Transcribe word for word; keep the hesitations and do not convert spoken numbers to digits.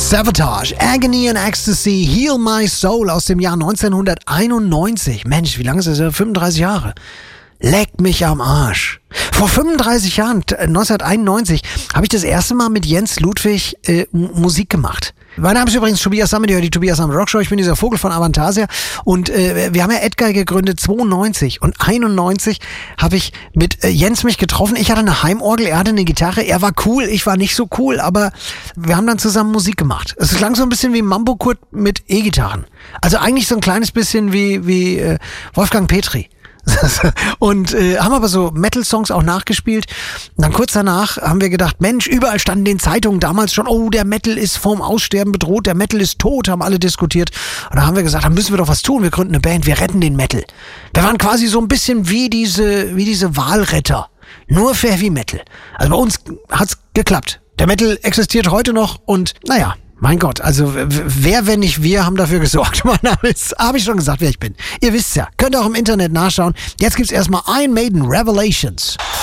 Savatage, Agony and Ecstasy, Heal My Soul aus dem Jahr neunzehnhunderteinundneunzig. Mensch, wie lange ist das? fünfunddreißig Jahre. Leck mich am Arsch. Vor fünfunddreißig Jahren, neunzehnhunderteinundneunzig, habe ich das erste Mal mit Jens Ludwig äh, Musik gemacht. Mein Name ist übrigens Tobias Sammet, die Tobias Sammet Rockshow. Ich bin dieser Vogel von Avantasia und äh, wir haben ja Edgar gegründet zweiundneunzig und einundneunzig habe ich mit äh, Jens mich getroffen. Ich hatte eine Heimorgel, er hatte eine Gitarre, er war cool, ich war nicht so cool, aber wir haben dann zusammen Musik gemacht. Es klang so ein bisschen wie Mambo Kurt mit E-Gitarren. Also eigentlich so ein kleines bisschen wie, wie äh, Wolfgang Petri. Und äh, haben aber so Metal-Songs auch nachgespielt. Und dann kurz danach haben wir gedacht, Mensch, überall standen in den Zeitungen damals schon, oh, der Metal ist vorm Aussterben bedroht, der Metal ist tot, haben alle diskutiert. Und da haben wir gesagt, da müssen wir doch was tun, wir gründen eine Band, wir retten den Metal. Wir waren quasi so ein bisschen wie diese, wie diese Wahlretter, nur für Heavy Metal. Also bei uns hat's geklappt. Der Metal existiert heute noch und naja, mein Gott, also wer, wenn nicht wir, haben dafür gesorgt. Mein Name ist, habe ich schon gesagt, wer ich bin. Ihr wisst's ja, könnt auch im Internet nachschauen. Jetzt gibt's erstmal Iron Maiden Revelations.